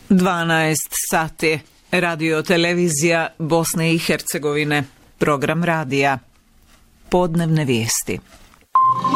12 sati. Radio televizija Bosne i Hercegovine. Program radija. Podnevne vijesti.